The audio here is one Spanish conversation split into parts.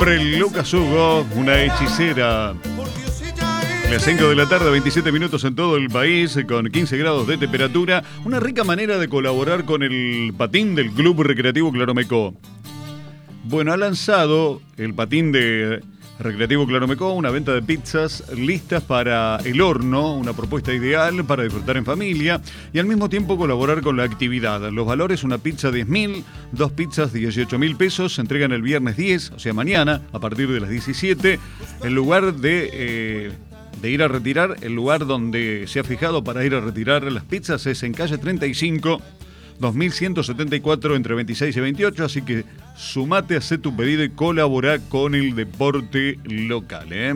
siempre Lucas Hugo, una hechicera. Las 5 de la tarde, 27 minutos en todo el país, con 15 grados de temperatura. Una rica manera de colaborar con el patín del Club Recreativo Claromecó. Bueno, ha lanzado el patín de Recreativo Claromecó una venta de pizzas listas para el horno, una propuesta ideal para disfrutar en familia y al mismo tiempo colaborar con la actividad. Los valores: una pizza 10.000, dos pizzas 18.000 pesos, se entregan el viernes 10, o sea mañana, a partir de las 17. El lugar de ir a retirar, el lugar donde se ha fijado para ir a retirar las pizzas es en calle 35, 2174, entre 26 y 28, así que sumate, hacé tu pedido y colabora con el deporte local, ¿eh?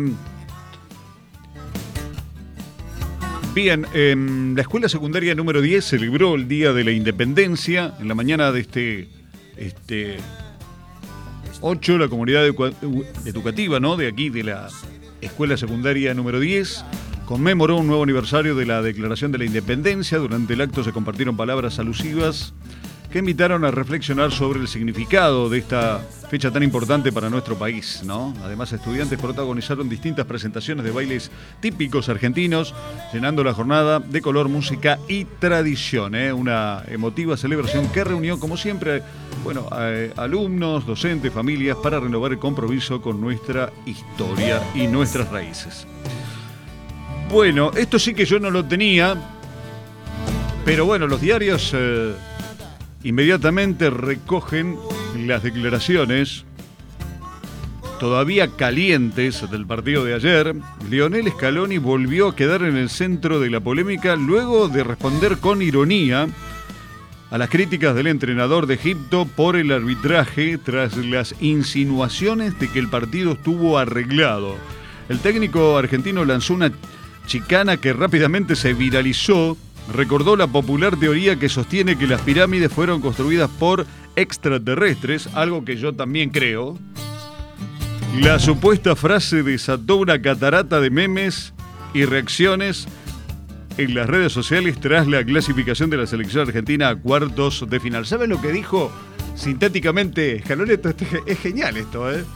Bien, la escuela secundaria número 10 celebró el Día de la Independencia. En la mañana de este 8, la comunidad educativa, ¿no?, de aquí, de la escuela secundaria número 10, conmemoró un nuevo aniversario de la Declaración de la Independencia. Durante el acto se compartieron palabras alusivas que invitaron a reflexionar sobre el significado de esta fecha tan importante para nuestro país, ¿no? Además, estudiantes protagonizaron distintas presentaciones de bailes típicos argentinos, llenando la jornada de color, música y tradición, ¿eh? Una emotiva celebración que reunió, como siempre, alumnos, docentes, familias, para renovar el compromiso con nuestra historia y nuestras raíces. Bueno, esto sí que yo no lo tenía, pero bueno, los diarios inmediatamente recogen las declaraciones todavía calientes del partido de ayer. Lionel Scaloni volvió a quedar en el centro de la polémica luego de responder con ironía a las críticas del entrenador de Egipto por el arbitraje tras las insinuaciones de que el partido estuvo arreglado. El técnico argentino lanzó una chicana que rápidamente se viralizó. Recordó la popular teoría que sostiene que las pirámides fueron construidas por extraterrestres, algo que yo también creo. La supuesta frase desató una catarata de memes y reacciones en las redes sociales tras la clasificación de la selección argentina a cuartos de final. ¿Saben lo que dijo sintéticamente Scaloni? Es genial esto, ¿eh?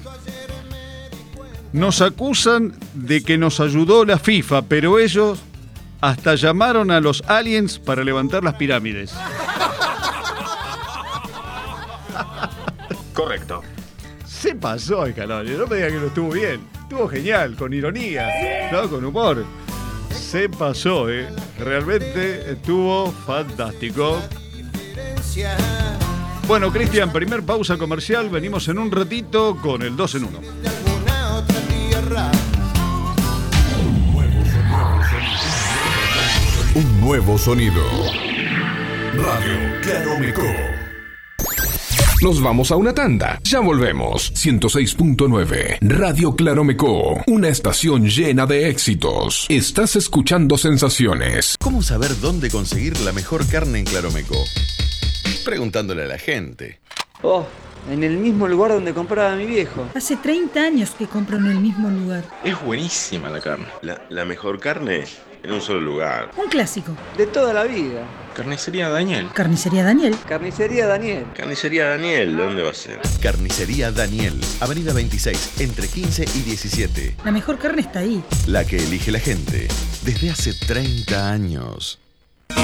Nos acusan de que nos ayudó la FIFA, pero ellos hasta llamaron a los aliens para levantar las pirámides. Correcto. Se pasó Scaloni, no me digan que no estuvo bien. Estuvo genial, con ironía, ¿no? Con humor. Se pasó, ¿eh? Realmente estuvo fantástico. Bueno, Cristian, primer pausa comercial. Venimos en un ratito con el 2 en 1. Un nuevo sonido. Radio Claromecó. Nos vamos a una tanda. Ya volvemos. 106.9 Radio Claromecó. Una estación llena de éxitos. Estás escuchando Sensaciones. ¿Cómo saber dónde conseguir la mejor carne en Claromecó? Preguntándole a la gente. En el mismo lugar donde compraba mi viejo. Hace 30 años que compro en el mismo lugar. Es buenísima la carne. La mejor carne en un solo lugar. Un clásico. De toda la vida. Carnicería Daniel. Carnicería Daniel. Carnicería Daniel. Carnicería Daniel, ¿dónde va a ser? Carnicería Daniel, Avenida 26, entre 15 y 17. La mejor carne está ahí. La que elige la gente desde hace 30 años.